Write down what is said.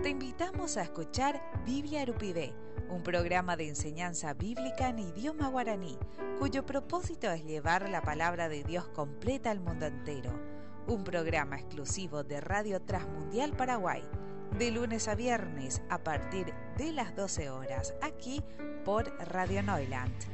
Te invitamos a escuchar Biblia Arupibé, un programa de enseñanza bíblica en idioma guaraní, cuyo propósito es llevar la palabra de Dios completa al mundo entero. Un programa exclusivo de Radio Transmundial Paraguay, de lunes a viernes a partir de las 12 horas, aquí por Radio Neuland.